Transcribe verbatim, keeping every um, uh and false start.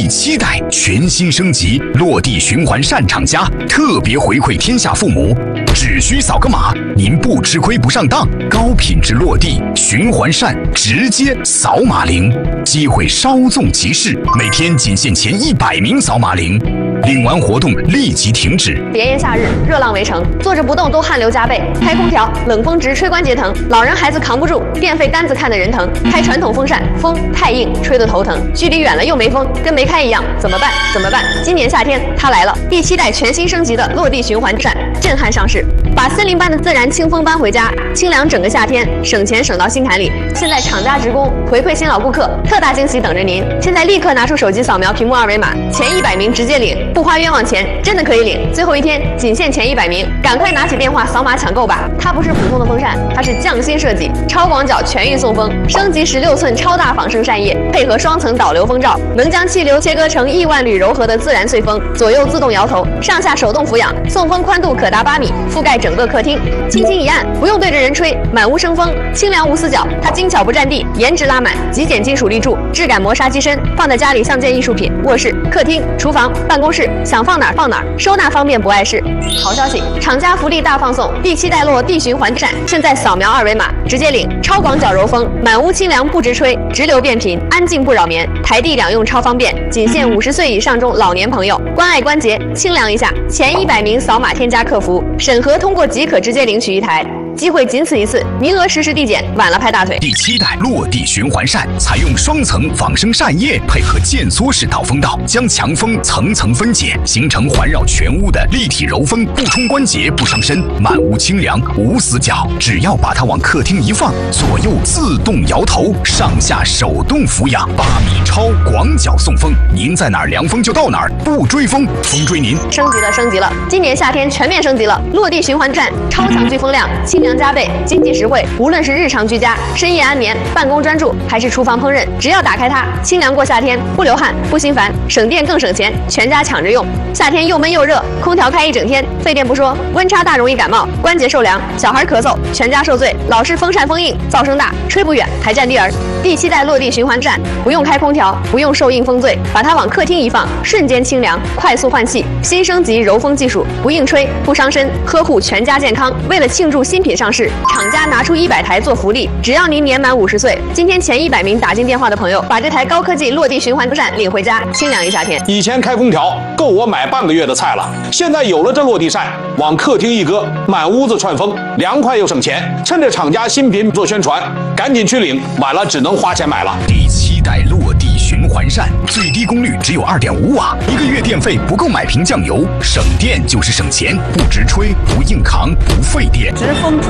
七代全新升级落地循环扇厂家特别回馈天下父母，只需扫个码，您不吃亏不上当。高品质落地循环扇直接扫码零，机会稍纵即逝，每天仅限前一百名扫码零。领完活动立即停止。 炎炎夏日，热浪围城，坐着不动都汗流浃背。开空调，冷风直吹关节疼，老人孩子扛不住，电费单子看得人疼。开传统风扇，风太硬，吹得头疼。距离远了又没风，跟没开一样，怎么办？怎么办？今年夏天它来了，第七代全新升级的落地循环扇震撼上市，把森林般的自然清风搬回家，清凉整个夏天，省钱省到心坎里。现在厂家职工回馈新老顾客，特大惊喜等着您！现在立刻拿出手机扫描屏幕二维码，前一百名直接领。不花冤枉钱，真的可以领！最后一天，仅限前一百名，赶快拿起电话扫码抢购吧！它不是普通的风扇，它是匠心设计，超广角全域送风，升级十六寸超大仿生扇叶，配合双层导流风罩，能将气流切割成亿万缕柔和的自然碎风，左右自动摇头，上下手动俯仰，送风宽度可达八米，覆盖整个客厅。轻轻一按，不用对着人吹，满屋生风，清凉无死角。它精巧不占地，颜值拉满，极简金属立柱，质感磨砂机身，放在家里像件艺术品。卧室、客厅、厨房、办公室。想放哪儿放哪儿，收纳方便不碍事。好消息，厂家福利大放送，第七代落地循环扇，现在扫描二维码直接领，超广角柔风，满屋清凉不直吹，直流变频，安静不扰眠，台地两用超方便，仅限五十岁以上中老年朋友，关爱关节，清凉一下。前一百名扫码添加客服，审核通过即可直接领取一台。机会仅此一次，名额实时递减，晚了拍大腿。 第七代落地循环扇采用双层仿生扇叶，配合渐缩式导风道，将强风层层分解，形成环绕全屋的立体柔风，不冲关节，不伤身，满屋清凉无死角。只要把它往客厅一放，左右自动摇头，上下手动俯仰，八米超广角送风，您在哪儿凉风就到哪儿，不追风，风追您。 升级了，升级了！今年夏天全面升级了，落地循环扇超强聚风量，清凉加倍，经济实惠。无论是日常居家、深夜安眠、办公专注，还是厨房烹饪，只要打开它，清凉过夏天，不流汗，不心烦，省电更省钱，全家抢着用。夏天又闷又热，空调开一整天，费电不说，温差大容易感冒，关节受凉，小孩咳嗽，全家受罪。老是风扇风硬，噪声大，吹不远，还占地儿。第七代落地循环扇，不用开空调，不用受硬风醉，把它往客厅一放，瞬间清凉，快速换气。新升级柔风技术，不硬吹，不伤身，呵护全家健康。为了庆祝新品上市，厂家拿出一百台做福利，只要您年满五十岁，今天前一百名打进电话的朋友，把这台高科技落地循环扇领回家，清凉一夏天。 以前开空调够我买半个月的菜了，现在有了这落地扇，往客厅一搁，满屋子串风，凉快又省钱。趁着厂家新品做宣传，赶紧去领，晚了只能花钱买了。 第七代落地循环扇最低功率只有二点五瓦，一个月电费不够买瓶酱油，省电就是省钱，不直吹，不硬扛，不费电。 直风